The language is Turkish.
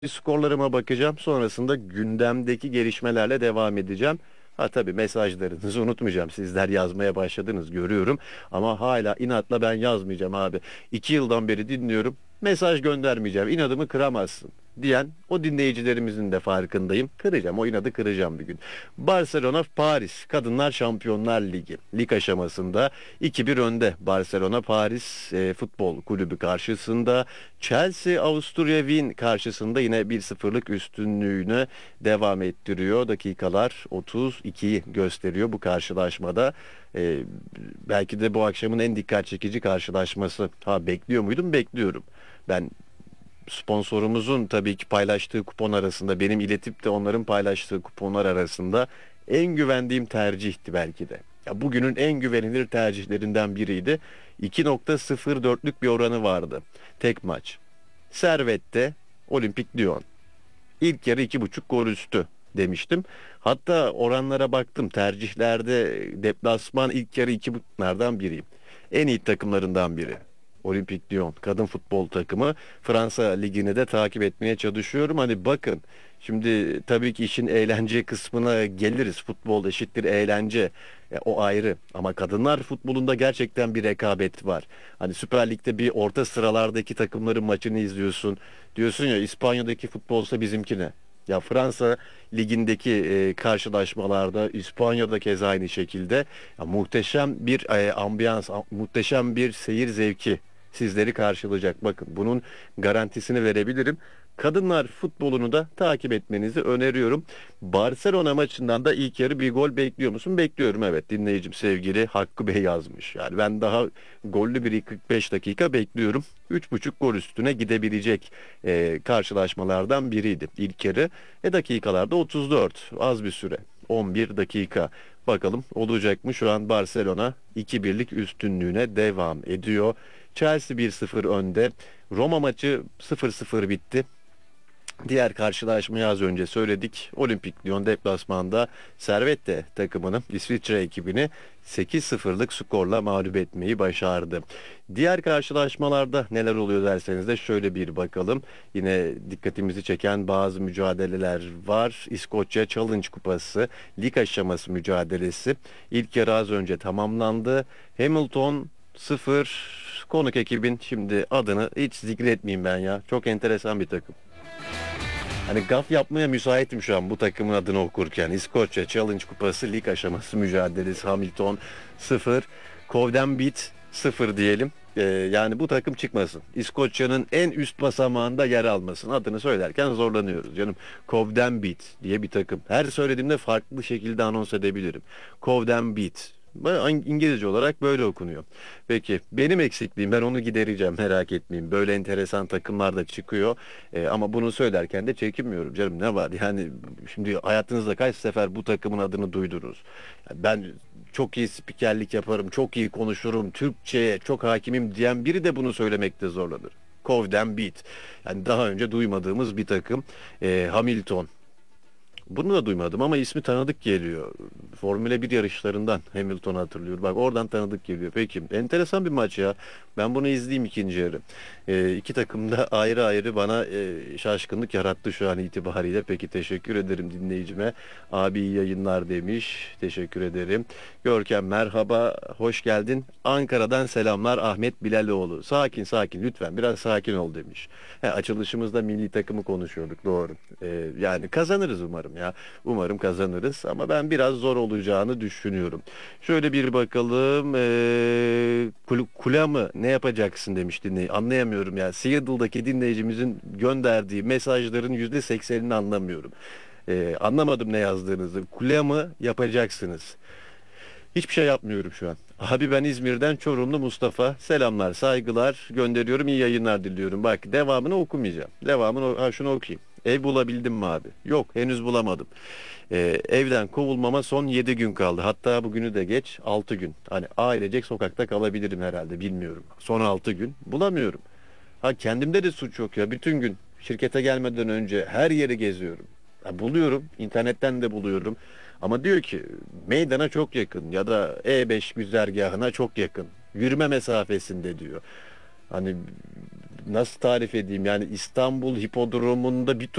Skorlarıma bakacağım. Sonrasında gündemdeki gelişmelerle devam edeceğim. Ha tabii mesajlarınızı unutmayacağım. Sizler yazmaya başladınız görüyorum. Ama hala inatla ben yazmayacağım abi. 2 yıldan beri dinliyorum. Mesaj göndermeyeceğim. İnadımı kıramazsın diyen o dinleyicilerimizin de farkındayım. Kıracağım. O inadı kıracağım bir gün. Barcelona Paris Kadınlar Şampiyonlar Ligi. Lig aşamasında 2-1 önde. Barcelona Paris Futbol Kulübü karşısında. Chelsea Avusturya Wien karşısında yine 1-0'lık üstünlüğüne devam ettiriyor. Dakikalar 32'yi gösteriyor bu karşılaşmada. Ee, Belki de bu akşamın en dikkat çekici karşılaşması. Ha bekliyor muydum? Bekliyorum. Ben sponsorumuzun tabii ki paylaştığı kupon arasında, benim iletip de onların paylaştığı kuponlar arasında en güvendiğim tercihti belki de. Ya bugünün en güvenilir tercihlerinden biriydi. 2.04'lük bir oranı vardı. Tek maç. Servet'te Olimpik Lyon. İlk yarı 2,5 gol üstü demiştim. Hatta oranlara baktım. Tercihlerde deplasman ilk yarı 2,5'lardan biriyim. En iyi takımlarından biri. Olimpik Lyon kadın futbol takımı. Fransa ligini de takip etmeye çalışıyorum. Hani bakın şimdi tabii ki işin eğlence kısmına geliriz. Futbol eşittir eğlence. O ayrı. Ama kadınlar futbolunda gerçekten bir rekabet var. Hani Süper Lig'de bir orta sıralardaki takımların maçını izliyorsun. Diyorsun ya İspanya'daki futbolsa bizimkine. Ya Fransa ligindeki karşılaşmalarda İspanya'da keza aynı şekilde ya muhteşem bir ambiyans, muhteşem bir seyir zevki sizleri karşılayacak. Bakın bunun garantisini verebilirim. Kadınlar futbolunu da takip etmenizi öneriyorum. Barcelona maçından da ilk yarı bir gol bekliyor musun? Bekliyorum, evet. Dinleyicim sevgili Hakkı Bey yazmış. Yani ben daha gollü bir 45 dakika bekliyorum. 3,5 gol üstüne gidebilecek karşılaşmalardan biriydi ilk yarı. Dakikalarda 34, az bir süre. 11 dakika. Bakalım olacak mı? Şu an Barcelona 2-1'lik üstünlüğüne devam ediyor. Chelsea 1-0 önde. Roma maçı 0-0 bitti. Diğer karşılaşmayı az önce söyledik. Olimpik Lyon deplasmanda Servette takımını, İsviçre ekibini 8-0'lık skorla mağlup etmeyi başardı. Diğer karşılaşmalarda neler oluyor derseniz de şöyle bir bakalım. Yine dikkatimizi çeken bazı mücadeleler var. İskoçya Challenge Kupası lig aşaması mücadelesi. İlk yarı az önce tamamlandı. Hamilton 0, konuk ekibin şimdi adını hiç zikretmeyeyim ben ya. Çok enteresan bir takım. Hani gaf yapmaya müsaitim şu an bu takımın adını okurken. İskoçya Challenge Kupası lig aşaması mücadelesi Hamilton 0, Cowden Beat 0 diyelim. Yani bu takım çıkmasın. İskoçya'nın en üst basamağında yer almasın. Adını söylerken zorlanıyoruz canım. Cowden Beat diye bir takım. Her söylediğimde farklı şekilde anons edebilirim. Cowden Beat. İngilizce olarak böyle okunuyor. Peki benim eksikliğim, ben onu gidereceğim, merak etmeyin. Böyle enteresan takımlar da çıkıyor. Ama bunu söylerken de çekinmiyorum canım, ne var? Yani şimdi hayatınızda kaç sefer bu takımın adını duydunuz? Yani ben çok iyi spikerlik yaparım, çok iyi konuşurum, Türkçe'ye çok hakimim diyen biri de bunu söylemekte zorlanır. Covden Beat. Yani daha önce duymadığımız bir takım. Hamilton. Bunu da duymadım ama ismi tanıdık geliyor. Formula 1 yarışlarından Hamilton'u hatırlıyorum. Bak oradan tanıdık geliyor. Peki enteresan bir maç ya. Ben bunu izleyeyim ikinci yarı. İki takım da ayrı ayrı bana şaşkınlık yarattı şu an itibariyle. Peki teşekkür ederim dinleyicime. Abi iyi yayınlar demiş. Teşekkür ederim. Görkem merhaba. Hoş geldin. Ankara'dan selamlar Ahmet Bilaloğlu. Sakin sakin lütfen biraz sakin ol demiş. Açılışımızda milli takımı konuşuyorduk, doğru. Yani kazanırız umarım ya. Umarım kazanırız ama ben biraz zor olacağını düşünüyorum. Şöyle bir bakalım. Kula mı ne yapacaksın demiş dinleyici. Anlayamıyorum ya. Seattle'daki dinleyicimizin gönderdiği mesajların %80'ini anlamıyorum. Anlamadım ne yazdığınızı. Kula mı yapacaksınız? Hiçbir şey yapmıyorum şu an. Abi ben İzmir'den Çorumlu Mustafa. Selamlar, saygılar gönderiyorum. İyi yayınlar diliyorum. Bak devamını okumayacağım. Şunu okuyayım. Ev bulabildim mi abi? Yok, henüz bulamadım. Evden kovulmama son 7 gün kaldı. Hatta bugünü de geç 6 gün. Hani ailecek sokakta kalabilirim herhalde, bilmiyorum. Son 6 gün bulamıyorum. Ha kendimde de suç yok ya. Bütün gün şirkete gelmeden önce her yeri geziyorum. Ha, buluyorum. İnternetten de buluyorum. Ama diyor ki meydana çok yakın ya da E5 güzergahına çok yakın. Yürüme mesafesinde diyor. Hani nasıl tarif edeyim, yani İstanbul Hipodromu'nda bir